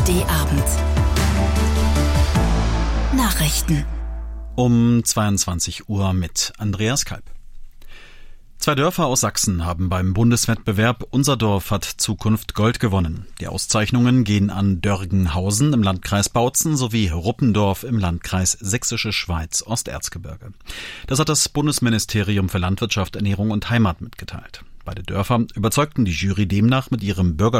ARD Abend. Nachrichten. Um 22 Uhr mit Andreas Kalb. 2 Dörfer aus Sachsen haben beim Bundeswettbewerb Unser Dorf hat Zukunft Gold gewonnen. Die Auszeichnungen gehen an Dörgenhausen im Landkreis Bautzen sowie Ruppendorf im Landkreis Sächsische Schweiz Osterzgebirge. Das hat das Bundesministerium für Landwirtschaft, Ernährung und Heimat mitgeteilt. Beide Dörfer überzeugten die Jury demnach mit ihrem